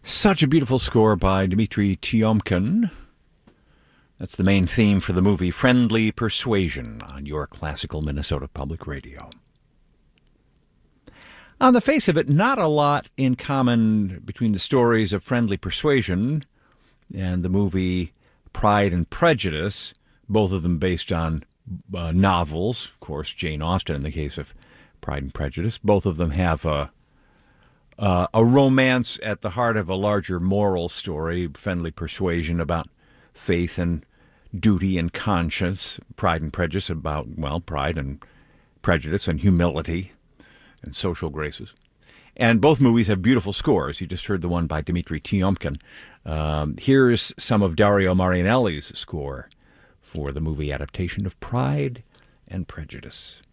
Such a beautiful score by Dmitri Tiomkin. That's the main theme for the movie Friendly Persuasion on your classical Minnesota Public Radio. On the face of it, not a lot in common between the stories of Friendly Persuasion and the movie Pride and Prejudice, both of them based on novels. Of course, Jane Austen in the case of Pride and Prejudice. Both of them have a romance at the heart of a larger moral story, Friendly Persuasion about faith and duty and conscience, Pride and Prejudice about, pride and prejudice and humility and social graces. And both movies have beautiful scores. You just heard the one by Dmitri Tiomkin. Here's some of Dario Marianelli's score for the movie adaptation of Pride and Prejudice.